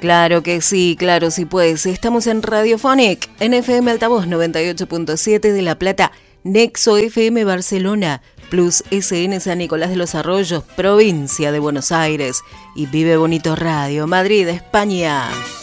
Claro que sí, claro, sí pues. Estamos en Radiofonic, en FM Altavoz 98.7 de La Plata, Nexo FM Barcelona, Plus SN San Nicolás de los Arroyos, provincia de Buenos Aires, y Vive Bonito Radio, Madrid, España.